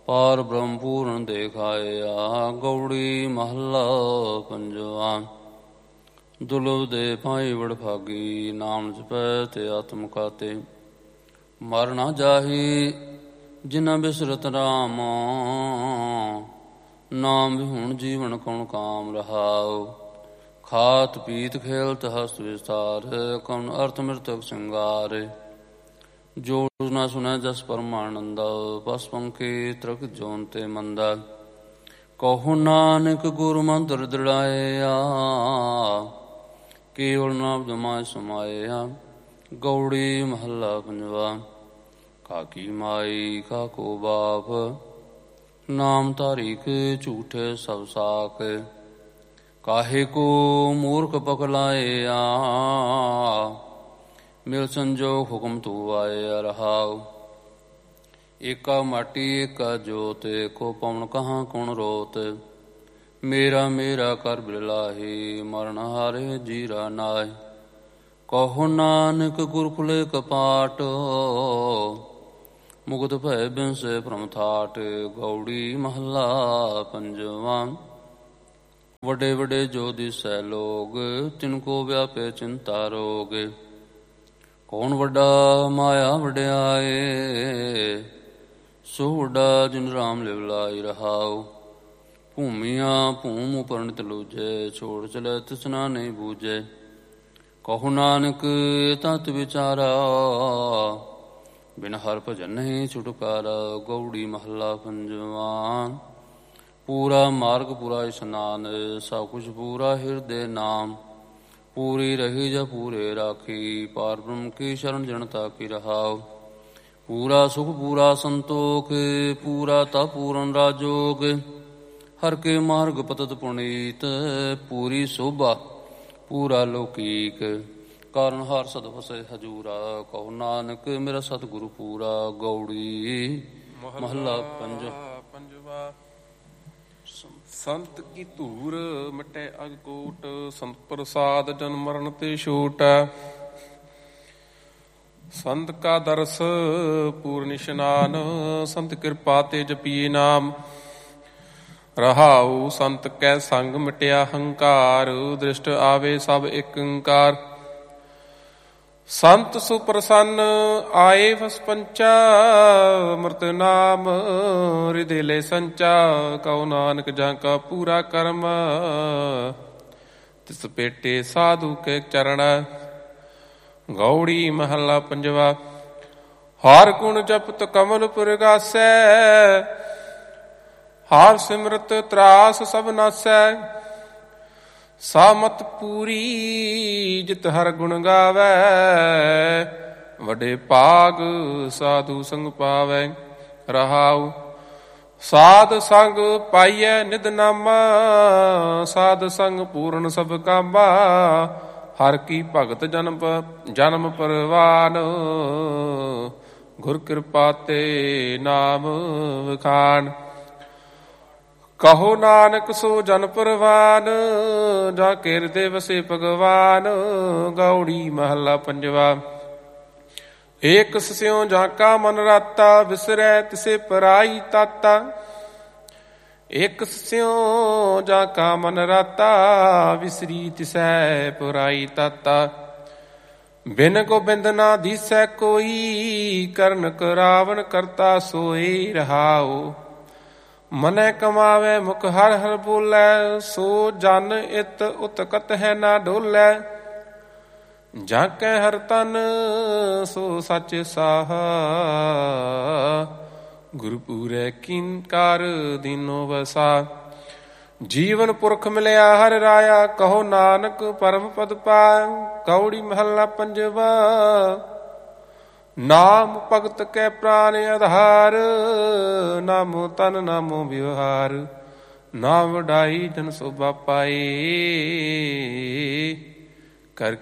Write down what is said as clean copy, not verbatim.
ਪਾਰ ਬ੍ਰਹਮ ਪੂਰਨ ਦੇਖਾਇਆ। ਗੌੜੀ ਮਹੱਲਾ ਪੰਜਵਾ। ਦੁਰਲਭ ਦੇ ਭਾਈ ਵਡਭਾਗੀ, ਨਾਮ ਜਪੈ ਤੇ ਆਤਮ ਕਾਤੇ। ਮਰ ਨਾ ਜਾਹੀ ਜਿਨਾ ਬਿਸਰਤ ਰਾਮ, ਨਾਮ ਵਿਹੁਣ ਜੀਵਨ ਕਉਣ ਕਾਮ ਰਹਾਉ। ਖਾਤ ਪੀਤ ਖੇਲਤ ਹਸਤ ਵਿਸਤਾਰ, ਕਉਣ ਅਰਥ ਮ੍ਰਿਤਕ ਸਿੰਗਾਰ। ਜੋ ਨਾ ਸੁਨੈ ਜਸ ਪਰਮਾਨੰਦਾ, ਬਸ ਪੰਖੀ ਤਰਕ ਜੋਨ ਤੇ ਮੰਦਾ। ਕਹੋ ਨਾਨਕ ਗੁਰ ਮੰਤਰ ਦ੍ਰਿੜਾਇਆ, ਕੇਵਲ ਨਾਮ ਜਮਾਇ ਸਮਾਇਆ। ਗੌੜੀ ਮਹੱਲਾ ਪੰਜਵਾ। ਕਾਕੀ ਮਾਈ ਕਾਕੋ ਬਾਪ, ਨਾਮ ਧਾਰੀ ਕੇ ਝੂਠੇ ਸਭ ਸਾਖ। ਕਾਹੇ ਕੋ ਮੂਰਖ ਪਕਲਾਇਆ, ਮਿਲ ਸੰਜੋਗ ਹੁਕਮ ਤੂ ਆਇਆ ਰਹਾਉ। ਏਕਾ ਮਾਟੀ ਏਕਾ ਜੋਤ, ਕੋ ਪਵਨ ਕਹਾਂ ਕੌਣ ਰੋਤ। ਮੇਰਾ ਮੇਰਾ ਕਰ ਬਿਰਲਾਹੀ, ਮਰਨ ਹਾਰੇ ਜੀਰਾ ਨਾਹਿ। ਕਹੋ ਨਾਨਕ ਗੁਰ ਖੁਲੇ ਕਪਾਟ, ਮੁਕਤ ਭੈ ਬਿਨਸੇ ਭ੍ਰਮ ਥਾਟ। ਗੌੜੀ ਮਹੱਲਾ ਪੰਜਵਾ। ਵੱਡੇ ਵੱਡੇ ਜੋ ਦਿਸੈ ਲੋਗ, ਤਿਨ ਕੋ ਵਿਆਪੇ ਚਿੰਤਾ ਰੋਗ। ਕੌਣ ਵੱਡਾ ਮਾਇਆ ਵਡਿਆਏ, ਸੋ ਵੱਡਾ ਜਿਨ ਰਾਮ ਲਿਵ ਲਾਇ ਰਹਾਉ। ਭੂਮੀਆਂ ਭੂਮ ਉਪਰਨਿਤ ਲੂਜੈ, ਛੋੜ ਚਲੈ ਤਿਸਨਾ ਨਹੀਂ ਬੂਝੈ। ਕਹੋ ਨਾਨਕ ਤਤ ਵਿਚਾਰਾ, ਬਿਨ ਹਰਿ ਭਜਨ ਨਹੀਂ ਛੁਟਕਾਰਾ। ਗੌੜੀ ਮਹੱਲਾ ਪੰਜਵਾ। ਪੂਰਾ ਮਾਰਗ ਪੂਰਾ ਇਸ਼ਨਾਨ, ਸਭ ਕੁਛ ਪੂਰਾ ਹਿਰਦੇ ਨਾਮ। ਪੂਰੀ ਰਹੀ ਜਾਂ ਪੂਰੇ ਰਾਖੀ, ਪਾਰ ਬ੍ਰਹਮ ਕੀ ਸ਼ਰਨ ਜਨਤਾ ਕੀ ਰਹਾਉ। ਪੂਰਾ ਸੁਖ ਪੂਰਾ ਸੰਤੋਖ, ਪੂਰਾ ਤਾ ਪੂਰਨ ਰਾਜੋਗ। ਹਰ ਕੇ ਮਾਰਗ ਪਤਤ ਪੁਨੀਤ, ਪੂਰੀ ਸੋਭਾ ਪੂਰਾ ਲੋਕੀਕ। ਕਾਰਨ ਹਰ ਸਦ ਵਸੈ ਹਜੂਰਾ, ਕਹੋ ਨਾਨਕ ਮੇਰਾ ਸਤਿਗੁਰੂ ਪੂਰਾ। ਗੌੜੀ ਮਹੱਲਾ ਪੰਜਵਾ। ਸੰਤ ਕੀ ਧੂਰ ਮਿਟੈ ਅਗਕੋਟ, ਸੰਤ ਪ੍ਰਸਾਦ ਜਨਮ ਮਰਨ ਤੇ ਛੂਟ। ਸੰਤ ਕਾ ਦਰਸ ਪੂਰਨ ਇਸ਼ਨਾਨ, ਸੰਤ ਕਿਰਪਾ ਤੇ ਜਪੀਏ ਨਾਮ ਰਹਾਉ। ਸੰਤ ਕੈ ਸੰਗ ਮਿਟਿਆ ਹੰਕਾਰ, ਦ੍ਰਿਸ਼ਟ ਆਵੇ ਸਭ ਏਕ ਓੰਕਾਰ। ਸੰਤ ਸੁਪ੍ਰਸੰਨ ਆਏ ਵਸ ਪੰਚਾ, ਅੰਮ੍ਰਿਤ ਨਾਮ ਹਿਰਦੇ ਲੈ ਸੰਚਾ। ਕਉ ਨਾਨਕ ਜਾਂ ਕਾ ਪੂਰਾ ਕਰਮ, ਤਿਸ ਭੇਟੇ ਸਾਧੂ ਕੇ ਚਰਨ। ਗੌੜੀ ਮਹੱਲਾ ਪੰਜਵਾ। ਹਰਿ ਗੁਣ ਜਪਤ ਕਮਲ ਪੁਰਗਾਸੈ, ਹਰਿ ਸਿਮਰਤ ਤਰਾਸ ਸਭ ਨਾਸੈ। ਸਾਮਤ ਪੂਰੀ ਜਿਤ ਹਰਿ ਗੁਣ ਗਾਵੈ, ਵੱਡੇ ਭਾਗ ਸਾਧੂ ਸੰਗ ਪਾਵੈ ਰਹਾਉ। ਸਾਧ ਸੰਗ ਪਾਈਐ ਨਿਧ ਨਾਮਾ, ਸਾਧ ਸੰਗ ਪੂਰਨ ਸਭ ਕਾਮਾ। ਹਰਿ ਕੀ ਭਗਤ ਜਨਮ ਪਰਵਾਨ, ਗੁਰ ਕਿਰਪਾ ਤੇ ਨਾਮ ਵਖਾਣ। ਕਹੋ ਨਾਨਕ ਸੋ ਜਨ ਪਰਵਾਨ, ਜਾਂ ਕੇ ਹਿਰਦੇ ਵਸੇ ਭਗਵਾਨ। ਗੌੜੀ ਮਹੱਲਾ ਪੰਜਵਾ। ਏਕ ਸਿਉ ਜਾਂ ਕਾ ਮਨ ਰਾਤਾ, ਵਿਸਰੈ ਤਿਸੇ ਪਰਾਈ ਤਾਤਾ। ਏਕ ਸਿਉ ਜਾਂ ਕਾ ਮਨ ਰਾਤਾ, ਵਿਸਰੀ ਤਿਸੈ ਪਰਾਈ ਤਾਤਾ। ਬਿਨ ਗੋਬਿੰਦ ਨਾ ਦੀਸੈ ਕੋਈ, ਕਰਨ ਕਰਾਵਨ ਕਰਤਾ ਸੋਈ ਰਹਾਉ। ਮਨੈ ਕਮਾਵੈ ਮੁਖ ਹਰ ਹਰ ਬੋਲੈ, ਸੋ ਜਨ ਇਤ ਉਤਕਤ ਹੈ ਨਾ ਡੋਲੈ। ਜਾਂ ਕੈ ਹਰ ਤਨ ਸੋ ਸੱਚ ਸਾਹਾ, ਗੁਰ ਪੂਰੈ ਕਿੰਕਾਰ ਦੀਨੋ ਵਸਾ। ਜੀਵਨ ਪੁਰਖ ਮਿਲਿਆ ਹਰਿ ਰਾਇਆ, ਕਹੋ ਨਾਨਕ ਪਰਮ ਪਦ ਪਾਇਆ। ਗੌੜੀ ਮਹੱਲਾ ਪੰਜਵਾ। ਨਾਮ ਭਗਤ ਕੈ ਪ੍ਰਾਨ ਆਧਾਰ, ਨਾਮੋ ਤਨ ਨਾਮੋ ਵਿਵਹਾਰ। ਨਾਮ ਵਡਾਈ ਜਨ ਸੋਭਾ ਪਾਏ,